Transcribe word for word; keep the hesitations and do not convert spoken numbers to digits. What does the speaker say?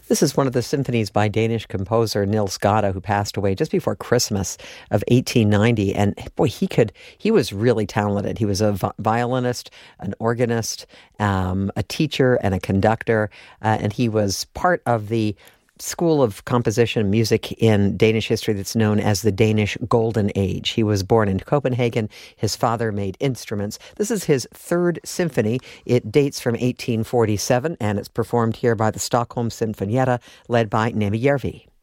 This is one of the symphonies by Danish composer Niels Gade, who passed away just before Christmas of eighteen ninety. And boy, he could, he was really talented. He was a vi- violinist, an organist, um, a teacher, and a conductor. Uh, and he was part of the school of composition and music in Danish history that's known as the Danish Golden Age. He was born in Copenhagen. His father made instruments. This is his third symphony. It dates from eighteen forty-seven, and it's performed here by the Stockholm Sinfonietta, led by Nemi Järvi.